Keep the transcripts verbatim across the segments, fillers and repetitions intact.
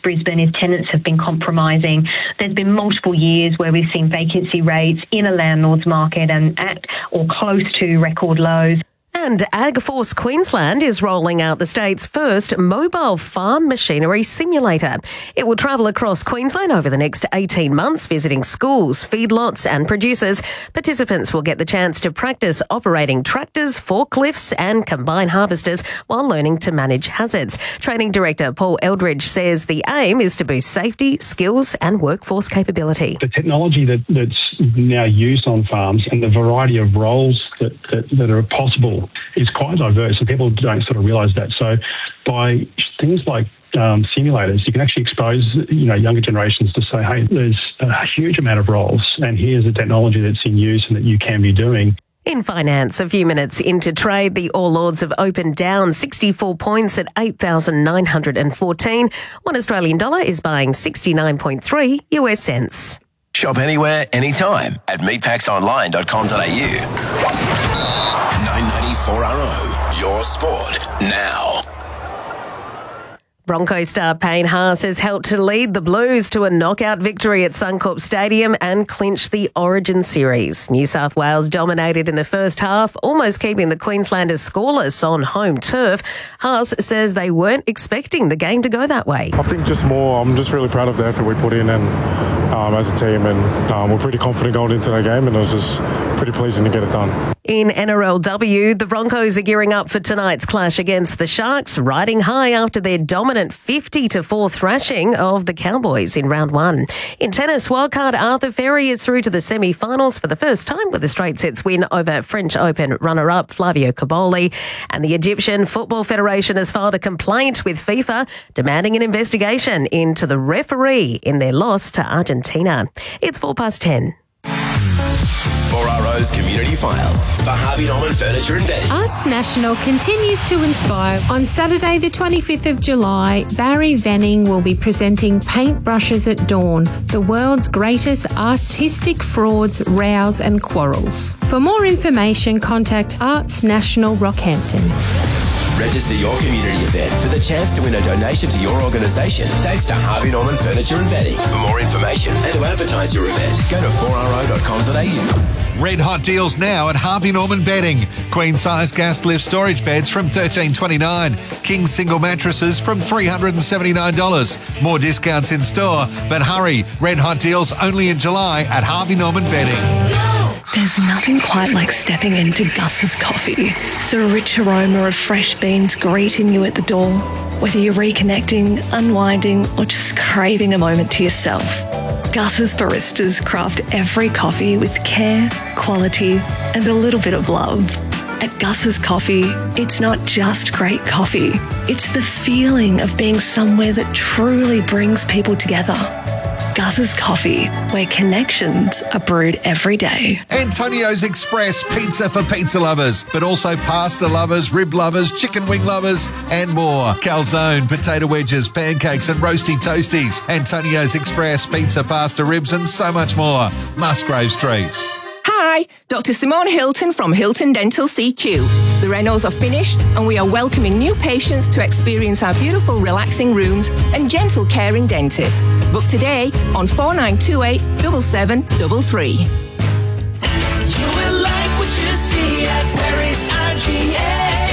Brisbane if tenants have been compromising. There's been multiple years where we've seen vacancy rates in a landlord's market and at or close to record lows. And AgForce Queensland is rolling out the state's first mobile farm machinery simulator. It will travel across Queensland over the next eighteen months, visiting schools, feedlots and producers. Participants will get the chance to practice operating tractors, forklifts and combine harvesters while learning to manage hazards. Training Director Paul Eldridge says the aim is to boost safety, skills and workforce capability. The technology that, that's now used on farms and the variety of roles that, that, that are possible is quite diverse, and people don't sort of realise that. So by things like um, simulators, you can actually expose, you know, younger generations to say, hey, there's a huge amount of roles and here's the technology that's in use and that you can be doing. In finance, a few minutes into trade, the All Ords have opened down sixty-four points at eight thousand nine hundred fourteen. One Australian dollar is buying sixty-nine point three U S cents. Shop anywhere, anytime at meat packs online dot com dot a u. nine ninety-four R O, your sport now. Broncos star Payne Haas has helped to lead the Blues to a knockout victory at Suncorp Stadium and clinch the Origin Series. New South Wales dominated in the first half, almost keeping the Queenslanders scoreless on home turf. Haas says they weren't expecting the game to go that way. I think just more, I'm just really proud of the effort we put in and um, as a team, and um, we're pretty confident going into the game, and it was just pretty pleasing to get it done. In N R L W, the Broncos are gearing up for tonight's clash against the Sharks, riding high after their dominant fifty to four thrashing of the Cowboys in round one. In tennis, wildcard Arthur Ferry is through to the semi-finals for the first time with a straight sets win over French Open runner-up Flavio Cobolli. And the Egyptian Football Federation has filed a complaint with FIFA demanding an investigation into the referee in their loss to Argentina. It's four past ten. four R O's Community File for Harvey Norman Furniture and Bedding. Arts National continues to inspire. On Saturday the twenty-fifth of July, Barry Venning will be presenting Paintbrushes at Dawn, the world's greatest artistic frauds, rows and quarrels. For more information, contact Arts National Rockhampton. Register your community event for the chance to win a donation to your organisation thanks to Harvey Norman Furniture and Bedding. For more information and to advertise your event, go to four R O dot com dot a u. Red hot deals now at Harvey Norman Bedding. Queen size gas lift storage beds from thirteen twenty-nine. King single mattresses from three hundred seventy-nine dollars. More discounts in store, but hurry, red hot deals only in July at Harvey Norman Bedding. There's nothing quite like stepping into Gus's coffee. The rich aroma of fresh beans greeting you at the door. Whether you're reconnecting, unwinding, or just craving a moment to yourself, Gus's baristas craft every coffee with care, quality, and a little bit of love. At Gus's Coffee, it's not just great coffee. It's the feeling of being somewhere that truly brings people together. Gus's Coffee, where connections are brewed every day. Antonio's Express pizza for pizza lovers, but also pasta lovers, rib lovers, chicken wing lovers, and more. Calzone, potato wedges, pancakes, and roasty toasties. Antonio's Express pizza, pasta, ribs, and so much more. Musgrave Street. Hi, Doctor Simone Hilton from Hilton Dental C Q. The renos are finished and we are welcoming new patients to experience our beautiful relaxing rooms and gentle caring dentists. Book today on four nine two eight, seven seven three three. You will like what you see at Perry's I G A.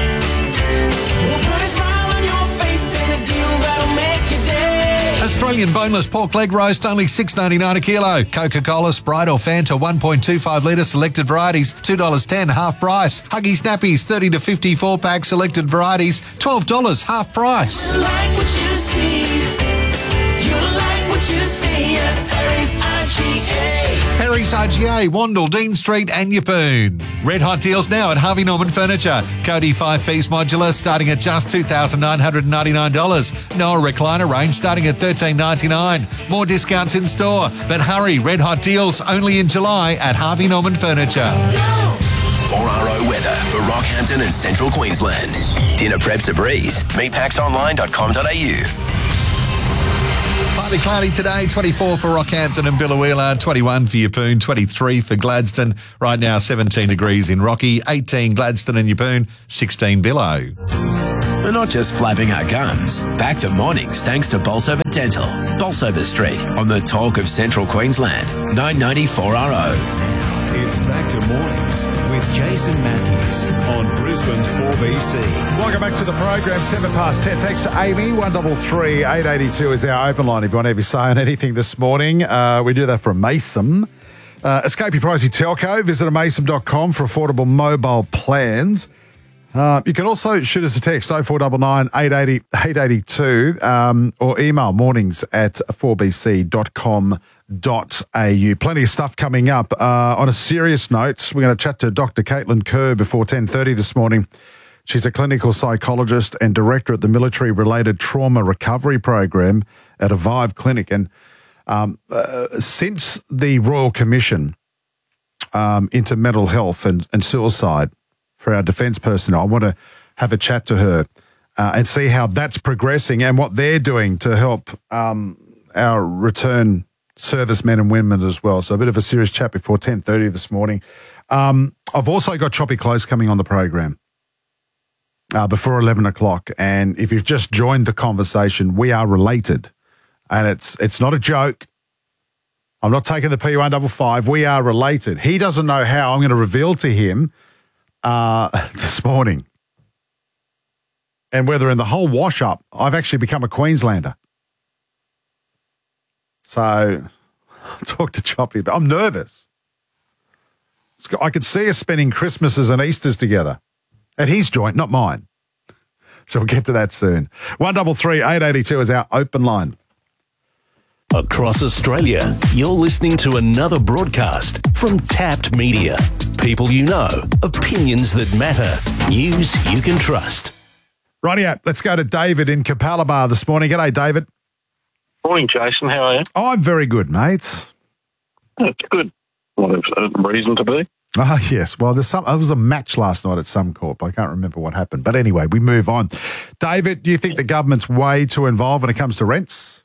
We'll put a smile on your face and a deal that'll make your day. Australian boneless pork leg roast, only six dollars ninety-nine a kilo. Coca-Cola, Sprite or Fanta, one point two five litre, selected varieties, two dollars ten, half price. Huggy Snappies, thirty to fifty-four pack, selected varieties, twelve dollars, half price. You like what you see. You like what you see at Perry's I G A. Perry's I G A, Wandle, Dean Street and Yeppoon. Red hot deals now at Harvey Norman Furniture. Cody five-piece modular starting at just two thousand nine hundred ninety-nine dollars. Noah recliner range starting at thirteen ninety-nine. More discounts in store. But hurry, red hot deals only in July at Harvey Norman Furniture. four R O weather for Rockhampton and Central Queensland. Dinner prep's a breeze. meat packs online dot com dot a u. Partly cloudy today, twenty-four for Rockhampton and Biloela, twenty-one for Yeppoon, twenty-three for Gladstone. Right now, seventeen degrees in Rocky, eighteen Gladstone and Yeppoon, sixteen below. We're not just flapping our gums. Back to mornings thanks to Bolsover Dental. Bolsover Street on the talk of Central Queensland. nine ninety four R O. It's back to mornings with Jason Matthews on Brisbane's four B C. Welcome back to the program, seven past ten. Thanks to Amy. one three three, eight eight two is our open line if you want to be saying anything this morning. Uh, we do that from Mason. Uh, escape your pricey telco. Visit mason dot com for affordable mobile plans. Uh, you can also shoot us a text oh four nine nine, eight eight oh, eight eight two um, or email mornings at four b c dot com dot a u. Plenty of stuff coming up. Uh, on a serious note, we're going to chat to Doctor Caitlin Kerr before ten thirty this morning. She's a clinical psychologist and director at the Military-Related Trauma Recovery Program at a Vive Clinic. And um, uh, since the Royal Commission um, into mental health and, and suicide for our defence personnel, I want to have a chat to her uh, and see how that's progressing and what they're doing to help um, our return servicemen and women as well. So a bit of a serious chat before ten thirty this morning. Um, I've also got Choppy Close coming on the program uh, before eleven o'clock. And if you've just joined the conversation, we are related. And it's it's not a joke. I'm not taking the P one five five. We are related. He doesn't know how. I'm going to reveal to him Uh, this morning. And whether in the whole wash-up, I've actually become a Queenslander. So, talk to Choppy. But I'm nervous. I could see us spending Christmases and Easters together. At his joint, not mine. So we'll get to that soon. one three three, eight eight two is our open line. Across Australia, you're listening to another broadcast from Tapped Media. People you know, opinions that matter, news you can trust. Rightio, let's go to David in Capalaba this morning. G'day, David. Morning, Jason. How are you? Oh, I'm very good, mate. That's good. What a reason to be. Ah, oh, yes. Well, there's some. There was a match last night at Suncorp. I can't remember what happened. But anyway, we move on. David, do you think the government's way too involved when it comes to rents?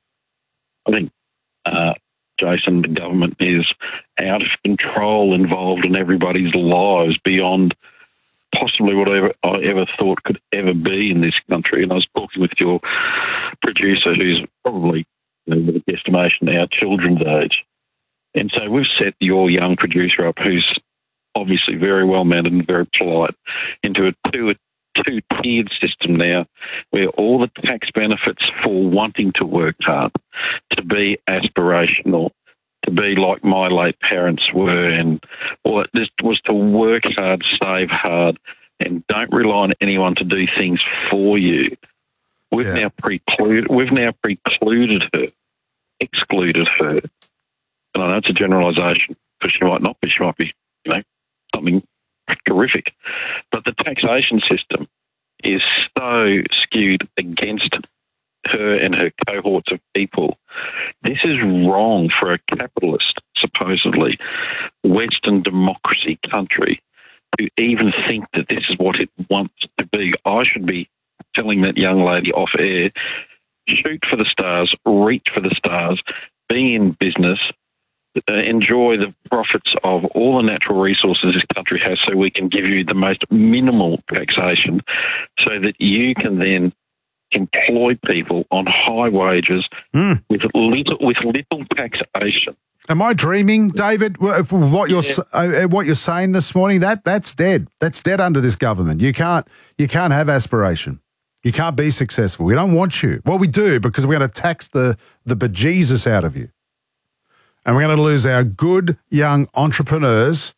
I think, uh, Jason, the government is out of control, involved in everybody's lives beyond possibly whatever I ever thought could ever be in this country. And I was talking with your producer, who's probably, you know, with a guesstimation, our children's age. And so we've set your young producer up, who's obviously very well-mannered and very polite, into a two two-tiered system now where all the tax benefits for wanting to work hard, to be aspirational, to be like my late parents were, and all it just was to work hard, save hard, and don't rely on anyone to do things for you. We've yeah. now precluded. We've now precluded her, excluded her. And I know it's a generalisation, because she might not be. She might be, you know, something terrific. But the taxation system is so skewed against her and her cohorts of people. This is wrong for a capitalist, supposedly, Western democracy country to even think that this is what it wants to be. I should be telling that young lady off air, shoot for the stars, reach for the stars, be in business, Uh, enjoy the profits of all the natural resources this country has, so we can give you the most minimal taxation so that you can then employ people on high wages mm. with little with little taxation. Am I dreaming, David? What you're yeah. uh, what you're saying this morning, that that's dead. That's dead under this government. You can't you can't have aspiration. You can't be successful. We don't want you. Well, we do, because we're going to tax the the bejesus out of you. And we're going to lose our good young entrepreneurs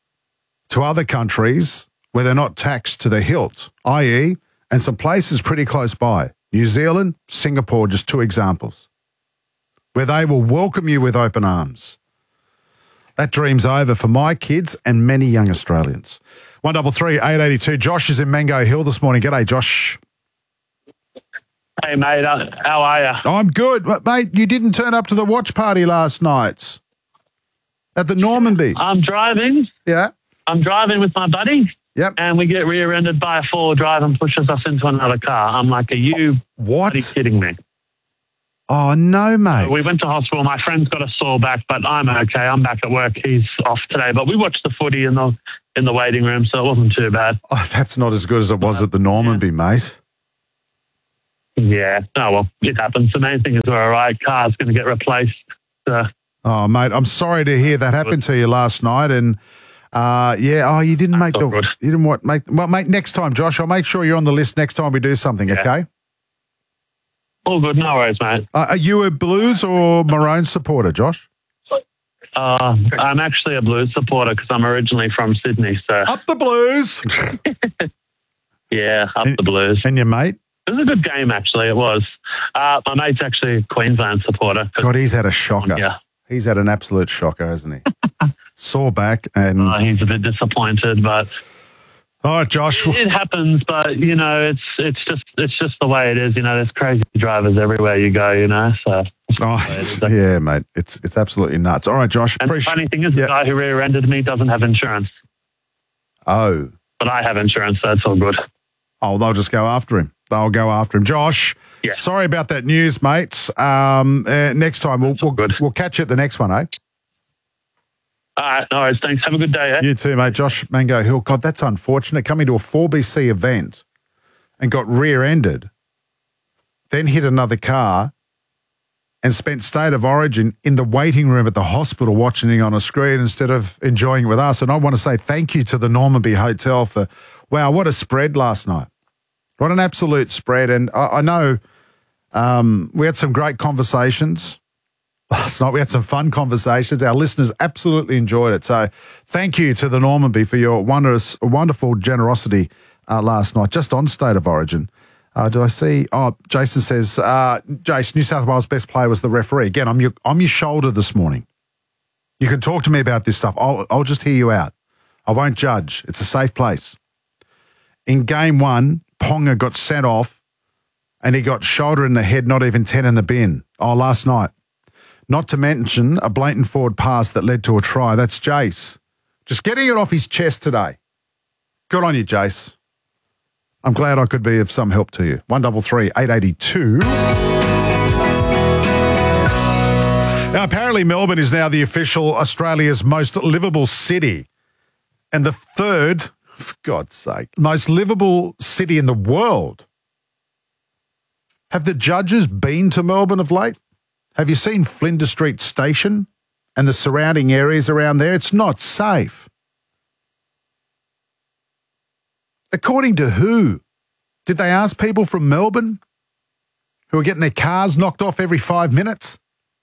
to other countries where they're not taxed to the hilt, that is, and some places pretty close by. New Zealand, Singapore, just two examples, where they will welcome you with open arms. That dream's over for my kids and many young Australians. one three three, eight eight two. Josh is in Mango Hill this morning. G'day, Josh. Hey, mate, uh, how are you? I'm good. But, mate, you didn't turn up to the watch party last night at the Normanby. I'm driving. Yeah. I'm driving with my buddy. Yep. And we get rear-ended by a four-wheel drive and pushes us into another car. I'm like, are you what? Are you kidding me? Oh, no, mate. So we went to hospital. My friend's got a sore back, but I'm okay. I'm back at work. He's off today. But we watched the footy in the in the waiting room, so it wasn't too bad. Oh, that's not as good as it was at the Normanby, yeah. mate. Yeah. Oh, well, it happens. The main thing is we're all right. Car's going to get replaced. So. Oh, mate, I'm sorry to hear that happened to you last night. And, uh, yeah, oh, you didn't make the... good. You didn't what, make... Well, mate, next time, Josh, I'll make sure you're on the list next time we do something, Yeah. okay? All good. No worries, mate. Uh, are you a Blues or Maroon supporter, Josh? Uh, I'm actually a Blues supporter because I'm originally from Sydney. So Up the Blues! yeah, up the Blues. And your mate? It was a good game, actually. It was. Uh, my mate's actually a Queensland supporter. God, he's had a shocker. Yeah. He's had an absolute shocker, hasn't he? Sore back and... Uh, he's a bit disappointed, but... All right, Josh. It, it happens, but, you know, it's it's just it's just the way it is. You know, there's crazy drivers everywhere you go, you know, so... Oh, yeah, mate. It's it's absolutely nuts. All right, Josh. And the funny thing is, the guy who rear-ended me doesn't have insurance. Oh. But I have insurance, so it's all good. Oh, they'll just go after him. They'll go after him. Josh, yeah. sorry about that news, mates. Um, uh, next time, we'll, we'll, we'll catch you at the next one, eh? All right, no worries. Thanks. Have a good day, eh? You too, mate. Josh Mango Hill. God, that's unfortunate. Coming to a four B C event and got rear-ended, then hit another car and spent State of Origin in the waiting room at the hospital watching it on a screen instead of enjoying it with us. And I want to say thank you to the Normanby Hotel for, wow, what a spread last night. What an absolute spread. And I, I know um, we had some great conversations last night. We had some fun conversations. Our listeners absolutely enjoyed it. So thank you to the Normanby for your wondrous, wonderful generosity uh, last night, just on State of Origin. Uh, did I see? Oh, Jason says, uh, Jason, New South Wales best player was the referee. Again, I'm your, I'm your shoulder this morning. You can talk to me about this stuff. I'll, I'll just hear you out. I won't judge. It's a safe place. In game one, Ponga got sent off and he got shoulder in the head, not even ten in the bin. Oh, last night. Not to mention a blatant forward pass that led to a try. That's Jace. Just getting it off his chest today. Good on you, Jace. I'm glad I could be of some help to you. one double three eight eight two. Now, apparently Melbourne is now the official Australia's most livable city and the third, for God's sake, most livable city in the world. Have the judges been to Melbourne of late? Have you seen Flinders Street Station and the surrounding areas around there? It's not safe. According to who? Did they ask people from Melbourne who are getting their cars knocked off every five minutes?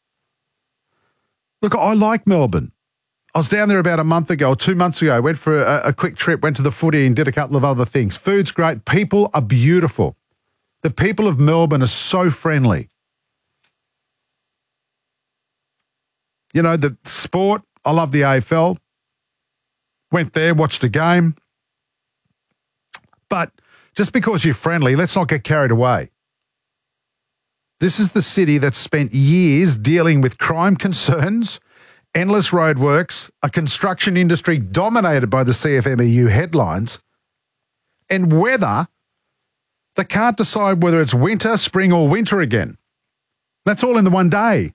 Look, I like Melbourne. I was down there about a month ago, or two months ago. Went for a, a quick trip, went to the footy and did a couple of other things. Food's great. People are beautiful. The people of Melbourne are so friendly. You know, the sport, I love the A F L. Went there, watched a game. But just because you're friendly, let's not get carried away. This is the city that's spent years dealing with crime concerns, endless roadworks, a construction industry dominated by the C F M E U headlines, and weather they can't decide whether it's winter, spring or winter again. That's all in the one day.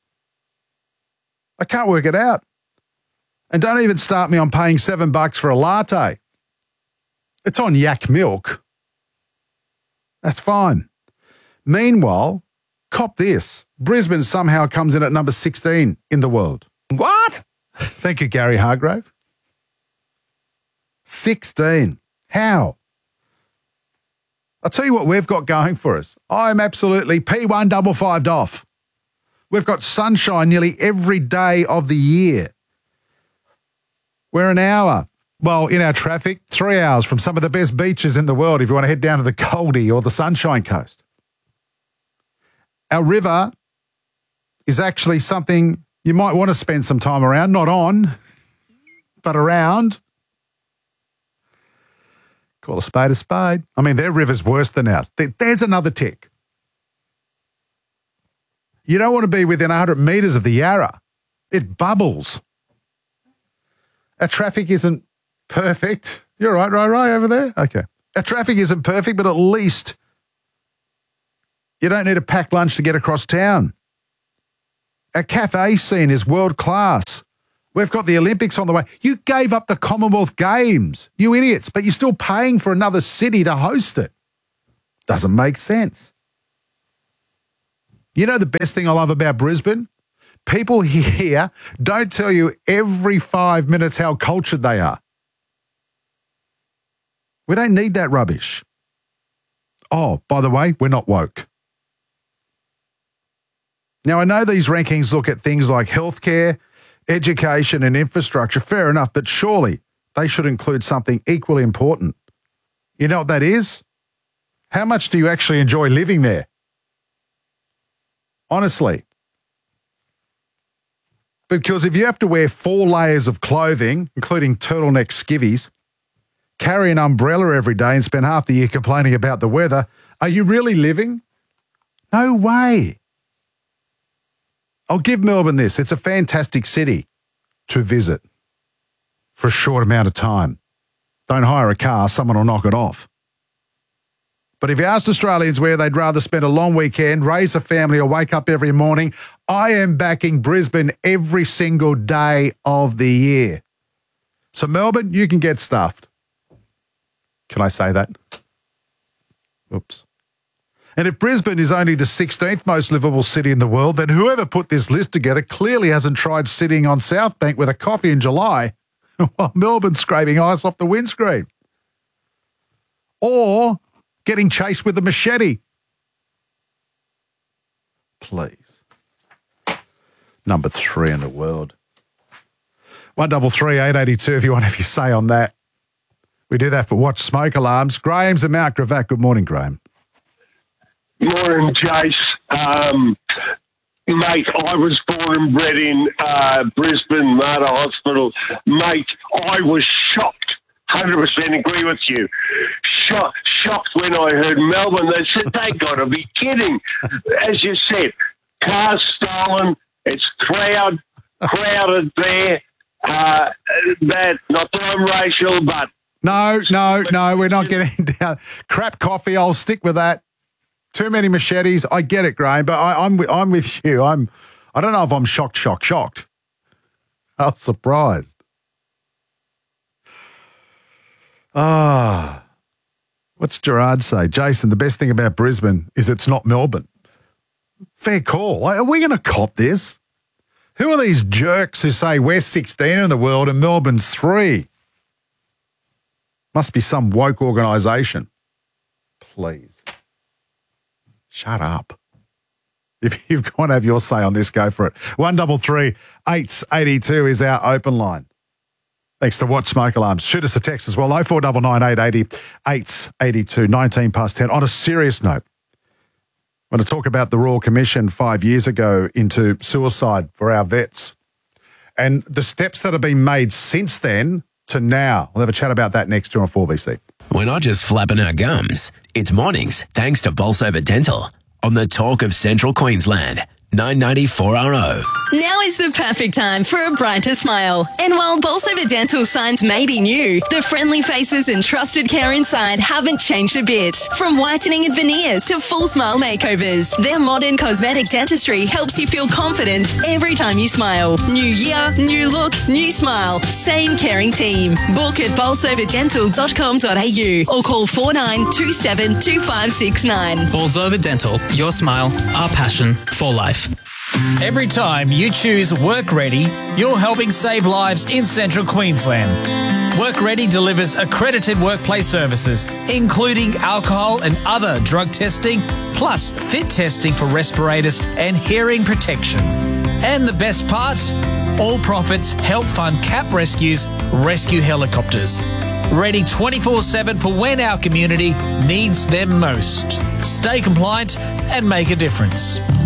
I can't work it out. And don't even start me on paying seven bucks for a latte. It's on yak milk. That's fine. Meanwhile, cop this. Brisbane somehow comes in at number sixteen in the world. What? Thank you, Gary Hargrave. sixteen. How? I'll tell you what we've got going for us. I'm absolutely P one double fived off. We've got sunshine nearly every day of the year. We're an hour. Well, in our traffic, three hours from some of the best beaches in the world if you want to head down to the Goldie or the Sunshine Coast. Our river is actually something you might want to spend some time around, not on, but around. Call a spade a spade. I mean, their river's worse than ours. There's another tick. You don't want to be within one hundred metres of the Yarra. It bubbles. Our traffic isn't perfect. You're right, right, right over there? Okay. Our traffic isn't perfect, but at least you don't need a packed lunch to get across town. Our cafe scene is world class. We've got the Olympics on the way. You gave up the Commonwealth Games, you idiots, but you're still paying for another city to host it. Doesn't make sense. You know the best thing I love about Brisbane? People here don't tell you every five minutes how cultured they are. We don't need that rubbish. Oh, by the way, we're not woke. Now, I know these rankings look at things like healthcare, education and infrastructure. Fair enough, but surely they should include something equally important. You know what that is? How much do you actually enjoy living there? Honestly. Because if you have to wear four layers of clothing, including turtleneck skivvies, carry an umbrella every day and spend half the year complaining about the weather, are you really living? No way. I'll give Melbourne this. It's a fantastic city to visit for a short amount of time. Don't hire a car, someone will knock it off. But if you asked Australians where they'd rather spend a long weekend, raise a family or wake up every morning, I am backing Brisbane every single day of the year. So Melbourne, you can get stuffed. Can I say that? Oops. And if Brisbane is only the sixteenth most livable city in the world, then whoever put this list together clearly hasn't tried sitting on South Bank with a coffee in July while Melbourne's scraping ice off the windscreen. Or getting chased with a machete. Please. Number three in the world. one double three eight eighty two if you want to have your say on that. We do that for Watch Smoke Alarms. Graham's and Mount Gravatt. Good morning, Graham. Morning, Jace. Um, mate, I was born and bred in uh, Brisbane, Mater Hospital. Mate, I was shocked. one hundred percent agree with you. Shocked, shocked when I heard Melbourne. They said, they got to be kidding. As you said, cars stolen. It's crowd, crowded there. Uh, that, not that I'm racial, but No, no, no, we're not getting down. Crap coffee, I'll stick with that. Too many machetes. I get it, Graham, but I, I'm with, I'm with you. I'm. I don't know if I'm shocked, shocked, shocked. I'm surprised. Ah, what's Gerard say? Jason, the best thing about Brisbane is it's not Melbourne. Fair call. Are we going to cop this? Who are these jerks who say we're sixteen in the world and Melbourne's three? Must be some woke organisation. Please. Shut up. If you've got to have your say on this, go for it. one double three eight eighty two is our open line. Thanks to Watch Smoke Alarms. Shoot us a text as well, oh four nine nine eight eight zero eight eight two, nineteen past ten. On a serious note, I want to talk about the Royal Commission five years ago into suicide for our vets and the steps that have been made since then to now. We'll have a chat about that next year on four B C. We're not just flapping our gums. It's mornings thanks to Bolsover Dental on the Talk of Central Queensland. nine ninety-four R O. Now is the perfect time for a brighter smile. And while Bolsover Dental signs may be new, the friendly faces and trusted care inside haven't changed a bit. From whitening and veneers to full smile makeovers, their modern cosmetic dentistry helps you feel confident every time you smile. New year, new look, new smile. Same caring team. Book at bolsover dental dot com dot a u or call four nine two seven two five six nine. Bolsover Dental, your smile, our passion for life. Every time you choose Work Ready, you're helping save lives in Central Queensland. Work Ready delivers accredited workplace services, including alcohol and other drug testing, plus fit testing for respirators and hearing protection. And the best part? All profits help fund CAP Rescue's rescue helicopters. Ready twenty-four seven for when our community needs them most. Stay compliant and make a difference.